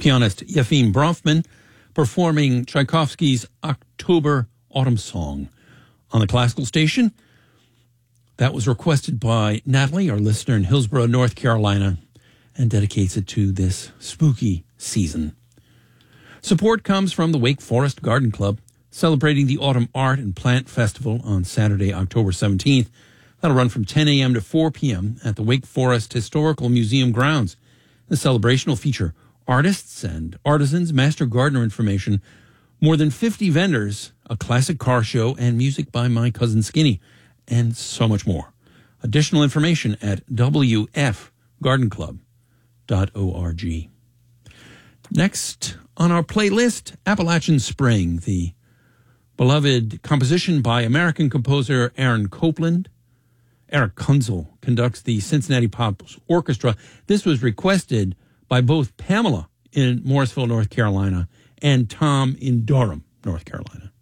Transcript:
Pianist Yefim Bronfman performing Tchaikovsky's October Autumn Song on the classical station. That was requested by Natalie, our listener in Hillsborough, North Carolina, and dedicates it to this spooky season. Support comes from the Wake Forest Garden Club, celebrating the Autumn Art and Plant Festival on Saturday, October 17th. That'll run from 10 a.m. to 4 p.m. at the Wake Forest Historical Museum grounds. The celebration will feature artists and artisans, master gardener information, more than 50 vendors, a classic car show, and music by My Cousin Skinny, and so much more. Additional information at wfgardenclub.org. Next on our playlist, Appalachian Spring, the beloved composition by American composer Aaron Copland. Eric Kunzel conducts the Cincinnati Pops Orchestra. This was requested by both Pamela in Morrisville, North Carolina, and Tom in Durham, North Carolina.